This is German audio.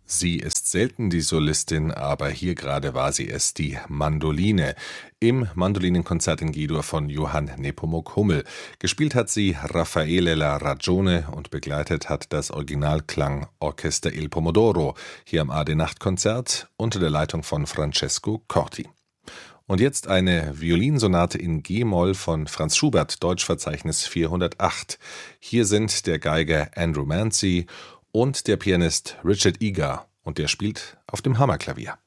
Sie ist selten die Solistin, aber hier gerade war sie es, die Mandoline, im Mandolinenkonzert in G-Dur von Johann Nepomuk Hummel. Gespielt hat sie Raffaele La Ragione und begleitet hat das Originalklangorchester Il Pomodoro, hier am AD-Nachtkonzert unter der Leitung von Francesco Corti. Und jetzt eine Violinsonate in G-Moll von Franz Schubert, Deutschverzeichnis 408. Hier sind der Geiger Andrew Mancy und der Pianist Richard Egar, und der spielt auf dem Hammerklavier.